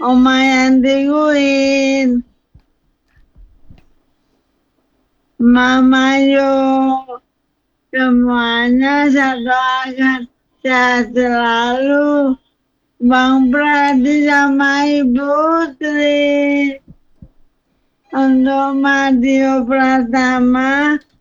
Oma Yanti Queen, Mama Yo, semuanya satu akan sehat selalu. Bang Pradi sama Ibu Tri. Untuk Madio Pratama,